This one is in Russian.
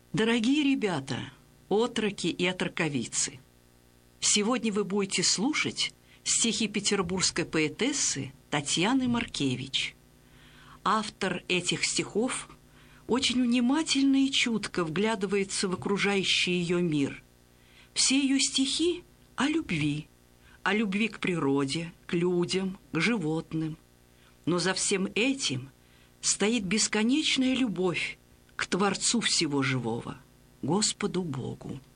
Дорогие ребята, отроки и отроковицы, сегодня вы будете слушать стихи петербургской поэтессы Татьяны Маркевич. Автор этих стихов очень внимательно и чутко вглядывается в окружающий ее мир. Все ее стихи о любви к природе, к людям, к животным. Но за всем этим стоит бесконечная любовь к Творцу всего живого, Господу Богу.